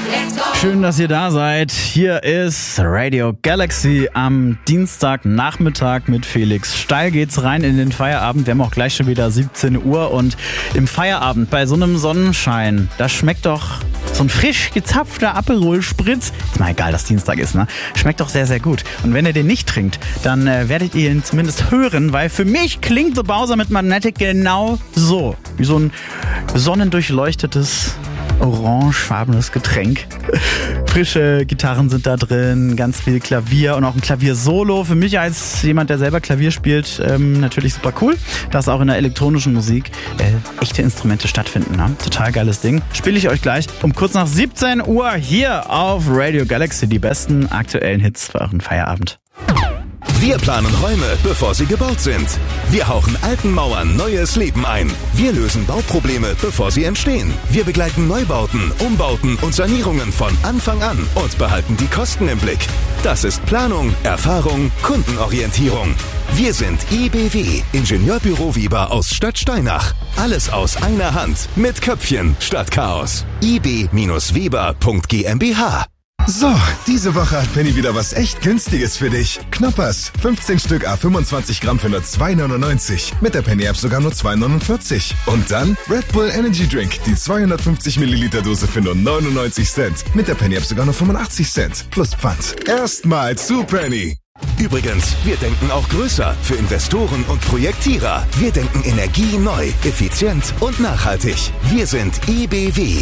Schön, dass ihr da seid. Hier ist Radio Galaxy am Dienstagnachmittag mit Felix. Steil geht's rein in den Feierabend. Wir haben auch gleich schon wieder 17 Uhr und im Feierabend bei so einem Sonnenschein, da schmeckt doch so ein frisch gezapfter Aperol Spritz. Ist mal egal, dass Dienstag ist, ne? Schmeckt doch sehr, sehr gut. Und wenn ihr den nicht trinkt, dann werdet ihr ihn zumindest hören, weil für mich klingt The Bowser mit Magnetic genau so. Wie so ein sonnendurchleuchtetes orangefarbenes Getränk. Frische Gitarren sind da drin, ganz viel Klavier und auch ein Klaviersolo. Für mich als jemand, der selber Klavier spielt, natürlich super cool, dass auch in der elektronischen Musik echte Instrumente stattfinden. Ne? Total geiles Ding. Spiele ich euch gleich um kurz nach 17 Uhr hier auf Radio Galaxy. Die besten aktuellen Hits für euren Feierabend. Wir planen Räume, bevor sie gebaut sind. Wir hauchen alten Mauern neues Leben ein. Wir lösen Bauprobleme, bevor sie entstehen. Wir begleiten Neubauten, Umbauten und Sanierungen von Anfang an und behalten die Kosten im Blick. Das ist Planung, Erfahrung, Kundenorientierung. Wir sind IBW, Ingenieurbüro Weber aus Stadtsteinach. Alles aus einer Hand, mit Köpfchen statt Chaos. ib-weber.gmbH. So, diese Woche hat Penny wieder was echt Günstiges für dich. Knoppers, 15 Stück A25 Gramm für nur 2,99. Mit der Penny-App sogar nur 2,49. Und dann Red Bull Energy Drink, die 250 Milliliter Dose für nur 99 Cent. Mit der Penny-App sogar nur 85 Cent. Plus Pfand. Erstmal zu Penny. Übrigens, wir denken auch größer für Investoren und Projektierer. Wir denken Energie neu, effizient und nachhaltig. Wir sind IBW.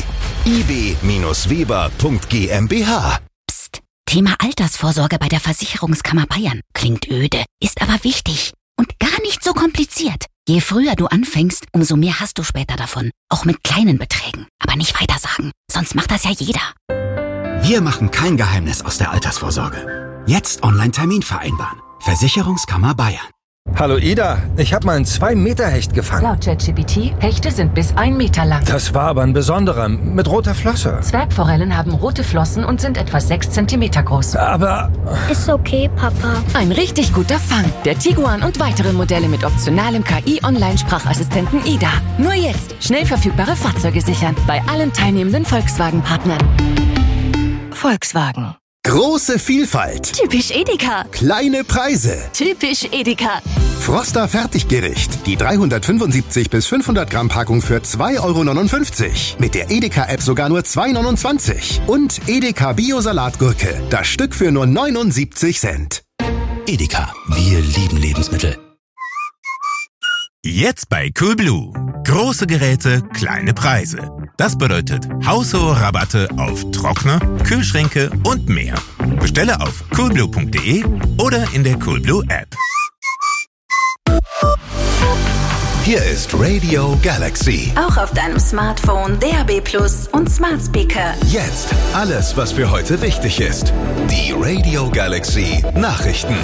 ib-weber.gmbH. Psst. Thema Altersvorsorge bei der Versicherungskammer Bayern. Klingt öde, ist aber wichtig und gar nicht so kompliziert. Je früher du anfängst, umso mehr hast du später davon. Auch mit kleinen Beträgen. Aber nicht weitersagen, sonst macht das ja jeder. Wir machen kein Geheimnis aus der Altersvorsorge. Jetzt Online-Termin vereinbaren. Versicherungskammer Bayern. Hallo Ida, ich habe mal einen 2-Meter-Hecht gefangen. Laut ChatGPT, Hechte sind bis 1 Meter lang. Das war aber ein besonderer, mit roter Flosse. Zwergforellen haben rote Flossen und sind etwa 6 Zentimeter groß. Aber... Ist okay, Papa. Ein richtig guter Fang. Der Tiguan und weitere Modelle mit optionalem KI-Online-Sprachassistenten Ida. Nur jetzt schnell verfügbare Fahrzeuge sichern. Bei allen teilnehmenden Volkswagen-Partnern. Volkswagen. Große Vielfalt. Typisch Edeka. Kleine Preise. Typisch Edeka. Froster Fertiggericht. Die 375 bis 500 Gramm Packung für 2,59 €. Mit der Edeka-App sogar nur 2,29 €. Und Edeka Bio-Salatgurke. Das Stück für nur 79 Cent. Edeka. Wir lieben Lebensmittel. Jetzt bei Coolblue. Große Geräte, kleine Preise. Das bedeutet haushohe Rabatte auf Trockner, Kühlschränke und mehr. Bestelle auf coolblue.de oder in der Coolblue App. Hier ist Radio Galaxy. Auch auf deinem Smartphone, DAB+ und Smart Speaker. Jetzt alles, was für heute wichtig ist. Die Radio Galaxy Nachrichten.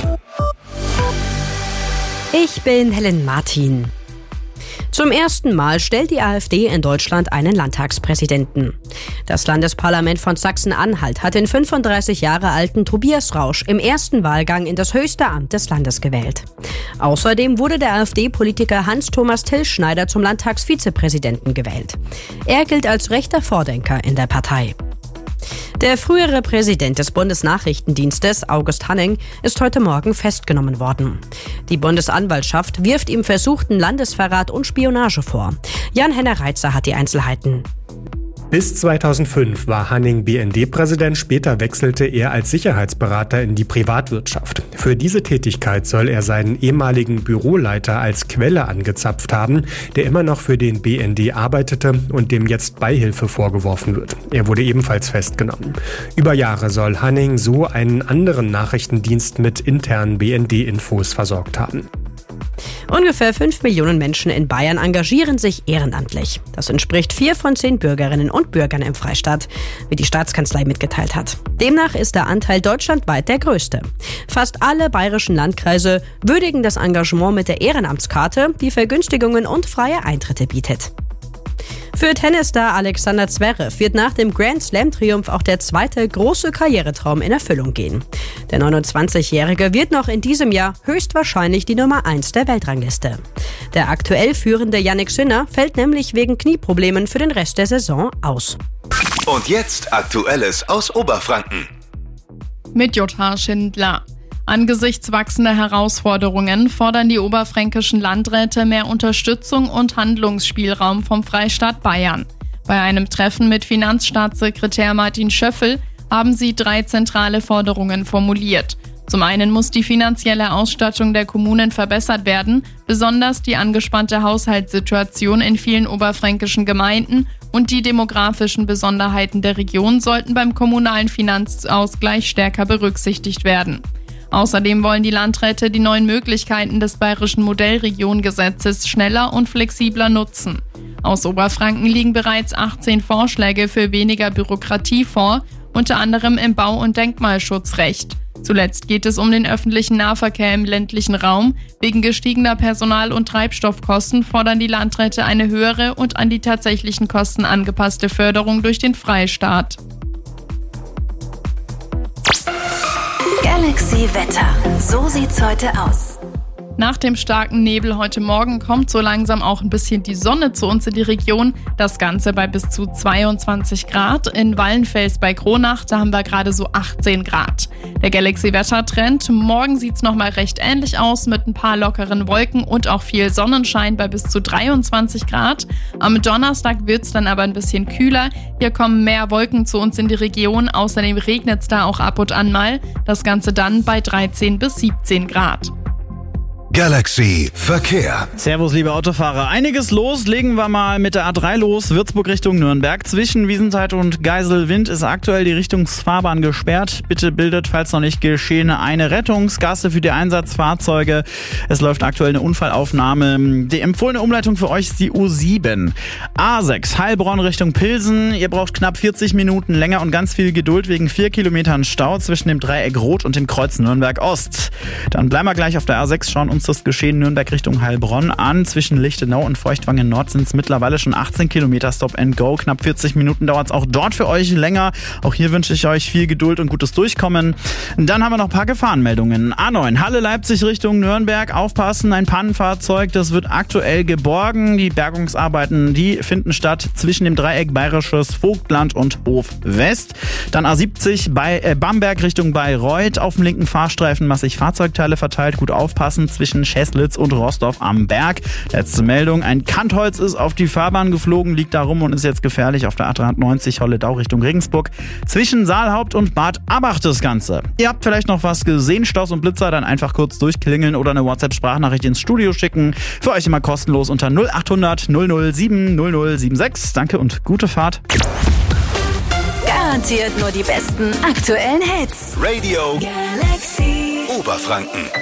Ich bin Helen Martin. Zum ersten Mal stellt die AfD in Deutschland einen Landtagspräsidenten. Das Landesparlament von Sachsen-Anhalt hat den 35 Jahre alten Tobias Rausch im ersten Wahlgang in das höchste Amt des Landes gewählt. Außerdem wurde der AfD-Politiker Hans-Thomas Tillschneider zum Landtagsvizepräsidenten gewählt. Er gilt als rechter Vordenker in der Partei. Der frühere Präsident des Bundesnachrichtendienstes, August Hanning, ist heute Morgen festgenommen worden. Die Bundesanwaltschaft wirft ihm versuchten Landesverrat und Spionage vor. Jan-Henner Reitzer hat die Einzelheiten. Bis 2005 war Hanning BND-Präsident, später wechselte er als Sicherheitsberater in die Privatwirtschaft. Für diese Tätigkeit soll er seinen ehemaligen Büroleiter als Quelle angezapft haben, der immer noch für den BND arbeitete und dem jetzt Beihilfe vorgeworfen wird. Er wurde ebenfalls festgenommen. Über Jahre soll Hanning so einen anderen Nachrichtendienst mit internen BND-Infos versorgt haben. Ungefähr 5 Millionen Menschen in Bayern engagieren sich ehrenamtlich. Das entspricht 4 von 10 Bürgerinnen und Bürgern im Freistaat, wie die Staatskanzlei mitgeteilt hat. Demnach ist der Anteil deutschlandweit der größte. Fast alle bayerischen Landkreise würdigen das Engagement mit der Ehrenamtskarte, die Vergünstigungen und freie Eintritte bietet. Für Tennisstar Alexander Zverev wird nach dem Grand-Slam-Triumph auch der zweite große Karrieretraum in Erfüllung gehen. Der 29-Jährige wird noch in diesem Jahr höchstwahrscheinlich die Nummer 1 der Weltrangliste. Der aktuell führende Jannik Sinner fällt nämlich wegen Knieproblemen für den Rest der Saison aus. Und jetzt Aktuelles aus Oberfranken. Mit Jutta Schindler. Angesichts wachsender Herausforderungen fordern die oberfränkischen Landräte mehr Unterstützung und Handlungsspielraum vom Freistaat Bayern. Bei einem Treffen mit Finanzstaatssekretär Martin Schöffel haben sie 3 zentrale Forderungen formuliert. Zum einen muss die finanzielle Ausstattung der Kommunen verbessert werden, besonders die angespannte Haushaltssituation in vielen oberfränkischen Gemeinden und die demografischen Besonderheiten der Region sollten beim kommunalen Finanzausgleich stärker berücksichtigt werden. Außerdem wollen die Landräte die neuen Möglichkeiten des Bayerischen Modellregiongesetzes schneller und flexibler nutzen. Aus Oberfranken liegen bereits 18 Vorschläge für weniger Bürokratie vor, unter anderem im Bau- und Denkmalschutzrecht. Zuletzt geht es um den öffentlichen Nahverkehr im ländlichen Raum. Wegen gestiegener Personal- und Treibstoffkosten fordern die Landräte eine höhere und an die tatsächlichen Kosten angepasste Förderung durch den Freistaat. Galaxy Wetter. So sieht's heute aus. Nach dem starken Nebel heute Morgen kommt so langsam auch ein bisschen die Sonne zu uns in die Region. Das Ganze bei bis zu 22 Grad. In Wallenfels bei Kronach, da haben wir gerade so 18 Grad. Der Galaxy-Wettertrend. Morgen sieht's nochmal recht ähnlich aus mit ein paar lockeren Wolken und auch viel Sonnenschein bei bis zu 23 Grad. Am Donnerstag wird's dann aber ein bisschen kühler. Hier kommen mehr Wolken zu uns in die Region. Außerdem regnet's da auch ab und an mal. Das Ganze dann bei 13 bis 17 Grad. Galaxy Verkehr. Servus, liebe Autofahrer. Einiges los. Legen wir mal mit der A3 los. Würzburg Richtung Nürnberg. Zwischen Wiesenthal und Geiselwind ist aktuell die Richtungsfahrbahn gesperrt. Bitte bildet, falls noch nicht geschehen, eine Rettungsgasse für die Einsatzfahrzeuge. Es läuft aktuell eine Unfallaufnahme. Die empfohlene Umleitung für euch ist die U7. A6 Heilbronn Richtung Pilsen. Ihr braucht knapp 40 Minuten länger und ganz viel Geduld wegen 4 Kilometern Stau zwischen dem Dreieck Rot und dem Kreuz Nürnberg Ost. Dann bleiben wir gleich auf der A6, schauen uns das Geschehen Nürnberg Richtung Heilbronn an. Zwischen Lichtenau und Feuchtwangen Nord sind es mittlerweile schon 18 Kilometer Stop and Go. Knapp 40 Minuten dauert es auch dort für euch länger. Auch hier wünsche ich euch viel Geduld und gutes Durchkommen. Dann haben wir noch ein paar Gefahrenmeldungen. A9 Halle Leipzig Richtung Nürnberg. Aufpassen, ein Pannenfahrzeug, das wird aktuell geborgen. Die Bergungsarbeiten, die finden statt zwischen dem Dreieck Bayerisches Vogtland und Hof West. Dann A70 bei Bamberg Richtung Bayreuth. Auf dem linken Fahrstreifen massig Fahrzeugteile verteilt. Gut aufpassen zwischen Scheßlitz und Rostorf am Berg. Letzte Meldung, ein Kantholz ist auf die Fahrbahn geflogen, liegt da rum und ist jetzt gefährlich auf der A390 Holledau Richtung Regensburg. Zwischen Saalhaupt und Bad Abach das Ganze. Ihr habt vielleicht noch was gesehen, Stoß und Blitzer, dann einfach kurz durchklingeln oder eine WhatsApp-Sprachnachricht ins Studio schicken. Für euch immer kostenlos unter 0800 007 0076. Danke und gute Fahrt. Garantiert nur die besten aktuellen Hits. Radio Galaxy Oberfranken.